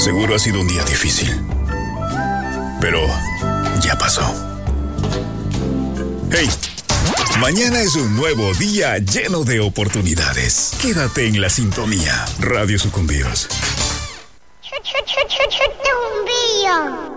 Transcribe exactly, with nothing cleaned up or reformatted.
Seguro ha sido un día difícil. Pero ya pasó. ¡Hey! Mañana es un nuevo día lleno de oportunidades. Quédate en la sintonía. Radio Sucumbíos. Sucumbíos.